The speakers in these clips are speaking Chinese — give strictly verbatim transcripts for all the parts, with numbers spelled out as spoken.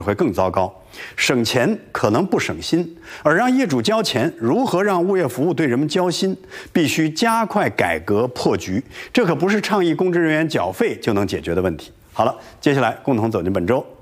会更糟糕。省钱可能不省心，而让业主交钱，如何让物业服务对人们交心？必须加快改革破局，这可不是倡议公职人员缴费就能解决的问题。好了，接下来共同走进本周。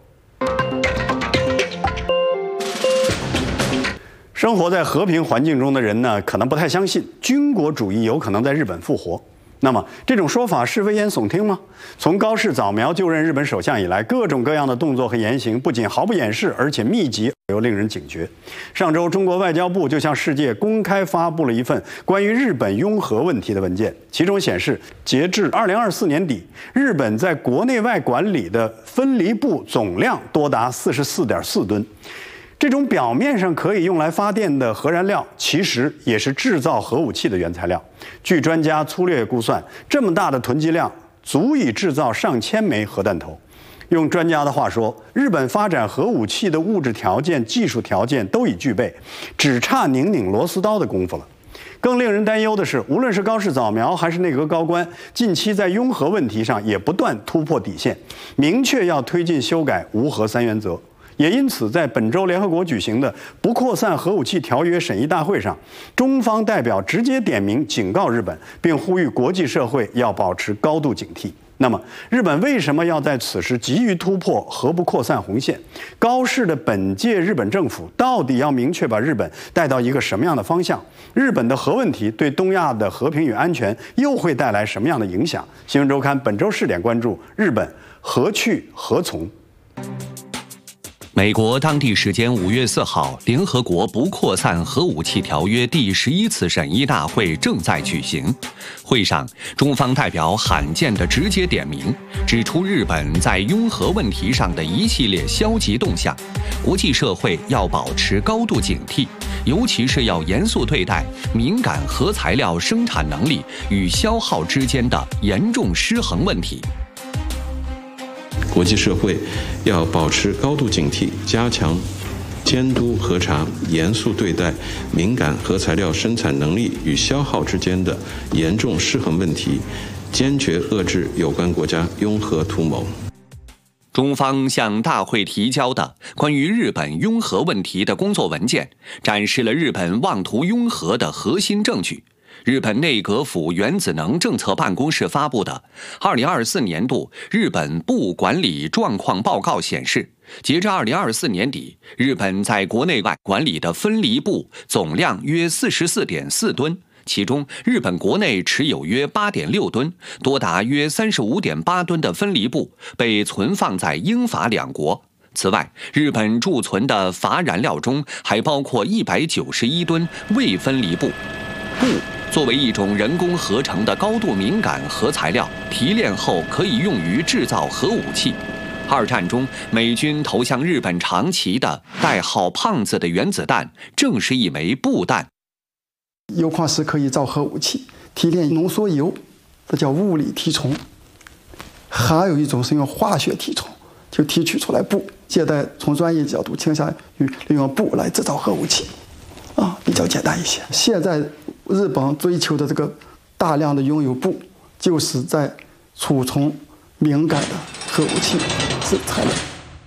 生活在和平环境中的人呢，可能不太相信军国主义有可能在日本复活。那么这种说法是危言耸听吗？从高市早苗就任日本首相以来，各种各样的动作和言行不仅毫不掩饰，而且密集又令人警觉。上周，中国外交部就向世界公开发布了一份关于日本拥核问题的文件，其中显示，截至二零二四年底，日本在国内外管理的分离布总量多达四十四点四吨。这种表面上可以用来发电的核燃料，其实也是制造核武器的原材料。据专家粗略估算，这么大的囤积量足以制造上千枚核弹头。用专家的话说，日本发展核武器的物质条件、技术条件都已具备，只差拧拧螺丝刀的功夫了。更令人担忧的是，无论是高市早苗还是内阁高官，近期在拥核问题上也不断突破底线，明确要推进修改无核三原则。也因此，在本周联合国举行的不扩散核武器条约审议大会上，中方代表直接点名警告日本，并呼吁国际社会要保持高度警惕。那么，日本为什么要在此时急于突破核不扩散红线？高市的本届日本政府到底要明确把日本带到一个什么样的方向？日本的核问题对东亚的和平与安全又会带来什么样的影响？新闻周刊本周试点关注日本何去何从。 美国当地时间五月四号，联合国不扩散核武器条约第十一次审议大会正在举行。会上，中方代表罕见地直接点名，指出日本在拥核问题上的一系列消极动向，国际社会要保持高度警惕，尤其是要严肃对待敏感核材料生产能力与消耗之间的严重失衡问题。 国际社会要保持高度警惕，加强监督核查，严肃对待敏感核材料生产能力与消耗之间的严重失衡问题，坚决遏制有关国家拥核图谋。 中方向大会提交的关于日本拥核问题的工作文件，展示了日本妄图拥核的核心证据。日本内阁府原子能政策办公室发布的二零二四年度日本部管理状况报告显示，截至二零二四年底，日本在国内外管理的分离布总量约四十四点四吨，其中日本国内持有约八点六吨，多达约三十五点八吨的分离布被存放在英法两国。此外，日本贮存的乏燃料中还包括一百九十一吨未分离布。布作为一种人工合成的高度敏感核材料，提炼后可以用于制造核武器。二战中，美军投向日本长崎的代号“胖子”的原子弹，正是一枚布弹。 铀矿石可以造核武器，提炼浓缩铀，这叫物理提纯。还有一种是用化学提纯，就提取出来布。现在从专业角度倾向于利用布来制造核武器，啊，比较简单一些。现在日本追求的这个大量的拥有布，就是在储存敏感的核武器是材料。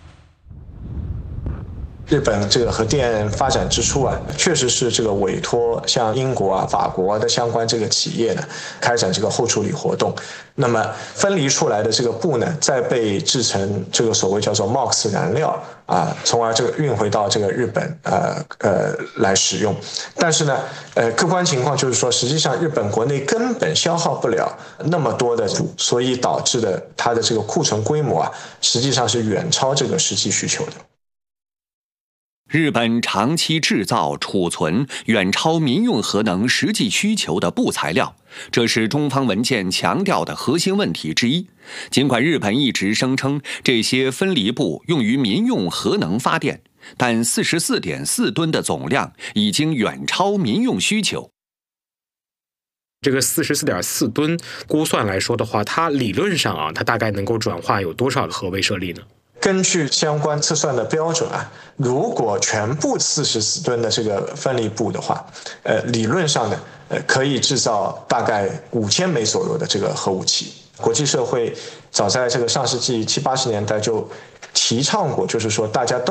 日本这个核电发展之初啊，确实是这个委托像英国啊、法国的相关这个企业呢，开展这个后处理活动。那么分离出来的这个布呢，再被制成这个所谓叫做 M O X 燃料啊，从而这个运回到这个日本呃呃来使用。但是呢，呃，客观情况就是说，实际上日本国内根本消耗不了那么多的布，所以导致的它的这个库存规模啊，实际上是远超这个实际需求的。 日本长期制造、储存远超民用核能实际需求的布材料，这是中方文件强调的核心问题之一。尽管日本一直声称这些分离布用于民用核能发电，但 四十四点四吨的总量已经远超民用需求。 这个 四十四点四吨估算来说的话，它理论上啊，它大概能够转化有多少的核威慑力呢？ 根据相关测算的标准啊，如果全部四十四吨的这个分离布的话，呃，理论上呢，呃，可以制造大概五千枚左右的这个核武器。国际社会早在这个上世纪七八十年代就提倡过，就是说大家都